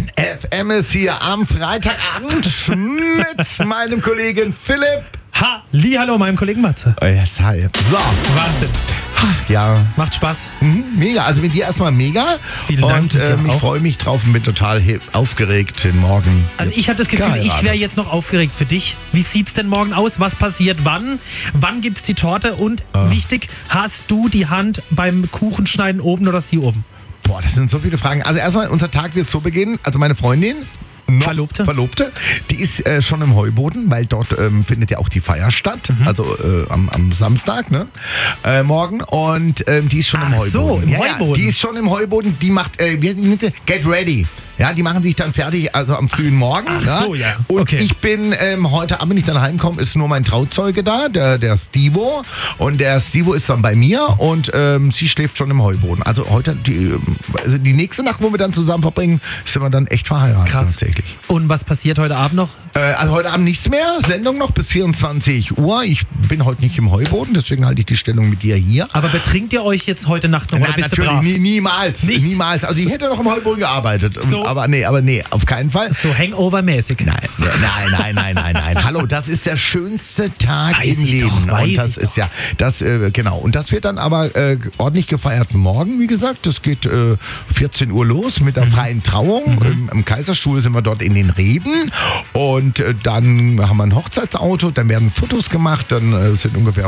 Mein FM ist hier am Freitagabend mit meinem Kollegen Philipp. Hallo, meinem Kollegen Matze. Oh, yes, hi. So. Wahnsinn. Ja. Macht Spaß. Mega. Also mit dir erstmal mega. Vielen Dank. Und mit dir ich auch. freue mich drauf und bin total aufgeregt den Morgen. Also ich habe das Gefühl, Geil, ich wäre jetzt noch aufgeregt für dich. Wie sieht's denn morgen aus? Was passiert wann? Wann gibt's die Torte? Und wichtig, hast du die Hand beim Kuchenschneiden oben oder sie oben? Boah, das sind so viele Fragen. Also erstmal, unser Tag wird so beginnen. Also meine Freundin, Verlobte, die ist schon im Heuboden, weil dort findet ja auch die Feier statt. Also am Samstag, ne? Morgen. Und die ist schon im Heuboden. So, im Heuboden. Ja, die ist schon im Heuboden. Die macht, get ready. Ja, die machen sich dann fertig, also am frühen Morgen. Ach so, ja. Und Okay. ich bin heute Abend, wenn ich dann heimkomme, ist nur mein Trauzeuge da, der Stivo. Und der Stivo ist dann bei mir und sie schläft schon im Heuboden. Also heute, die nächste Nacht, wo wir dann zusammen verbringen, sind wir dann echt verheiratet. Krass. Tatsächlich. Und was passiert heute Abend noch? Also heute Abend nichts mehr, Sendung noch bis 24 Uhr. Ich bin heute nicht im Heuboden, deswegen halte ich die Stellung mit dir hier. Aber betrinkt ihr euch jetzt heute Nacht noch? Oder Nein, bist du brav? natürlich, niemals. Nicht? Niemals. Also ich hätte noch im Heuboden gearbeitet. So. Aber nee, auf keinen Fall. So Hangover-mäßig. Nein. Hallo, das ist der schönste Tag Weiß im ich Leben. doch, weiß und das ich ist ja, das, genau. Und das wird dann aber ordentlich gefeiert morgen, wie gesagt. Das geht 14 Uhr los mit der freien Trauung. Im Kaiserstuhl sind wir dort in den Reben. Und dann haben wir ein Hochzeitsauto, dann werden Fotos gemacht, dann sind ungefähr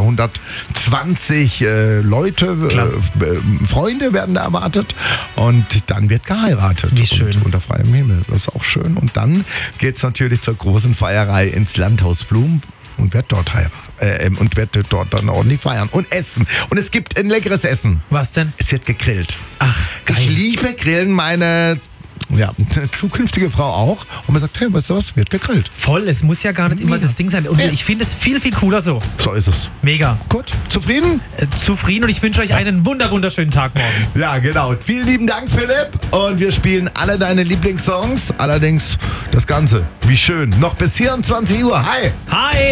120 Leute, Freunde werden da erwartet. Und dann wird geheiratet. Wie schön. Und unter freiem Himmel. Das ist auch schön. Und dann geht es natürlich zur großen Feierei ins Landhaus Blum und wird dort heiraten. Und wird dort dann ordentlich feiern und essen. Und es gibt ein leckeres Essen. Was denn? Es wird gegrillt. Ach, geil. Ich liebe Grillen, meine zukünftige Frau auch. Und man sagt, hey, weißt du was, wird gegrillt. Voll, es muss ja gar nicht immer das Ding sein. Und ich finde es viel, viel cooler so. So ist es. Mega. Gut, zufrieden? Zufrieden und ich wünsche euch einen wunderschönen Tag morgen. Ja, genau. Vielen lieben Dank, Philipp. Und wir spielen alle deine Lieblingssongs. Allerdings das Ganze, wie schön, noch bis 24 Uhr. Hi! Hi!